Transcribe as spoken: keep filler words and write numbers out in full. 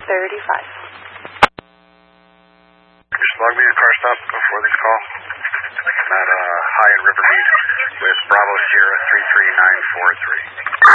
thirty-five. Just log me a car stop before this call. I'm at uh, High and Rivermead with Bravo Sierra three three nine four three.